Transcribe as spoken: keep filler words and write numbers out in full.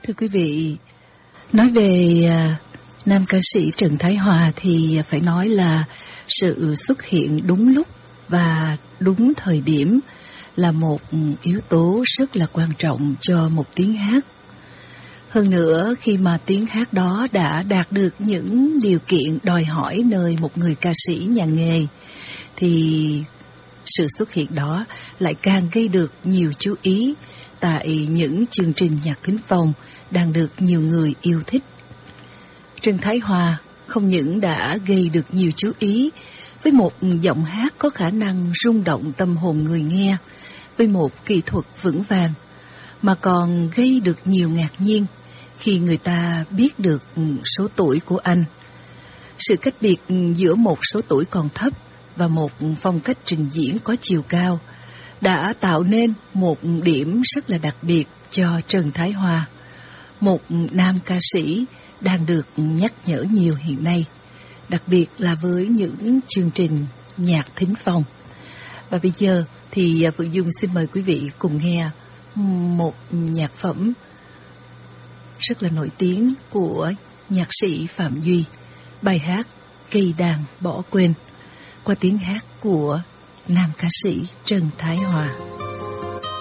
Thưa quý vị, nói về à, nam ca sĩ Trần Thái Hòa thì phải nói là sự xuất hiện đúng lúc và đúng thời điểm là một yếu tố rất là quan trọng cho một tiếng hát. Hơn nữa, khi mà tiếng hát đó đã đạt được những điều kiện đòi hỏi nơi một người ca sĩ nhà nghề, thì sự xuất hiện đó lại càng gây được nhiều chú ý tại những chương trình nhạc thính phòng đang được nhiều người yêu thích. Trần Thái Hòa không những đã gây được nhiều chú ý với một giọng hát có khả năng rung động tâm hồn người nghe, với một kỹ thuật vững vàng, mà còn gây được nhiều ngạc nhiên khi người ta biết được số tuổi của anh. Sự cách biệt giữa một số tuổi còn thấp và một phong cách trình diễn có chiều cao đã tạo nên một điểm rất là đặc biệt cho Trần Thái Hòa, một nam ca sĩ đang được nhắc nhở nhiều hiện nay, đặc biệt là với những chương trình nhạc thính phòng. Và bây giờ thì Phượng Dung xin mời quý vị cùng nghe một nhạc phẩm rất là nổi tiếng của nhạc sĩ Phạm Duy, bài hát Cây đàn bỏ quên, qua tiếng hát của nam ca sĩ Trần Thái Hòa.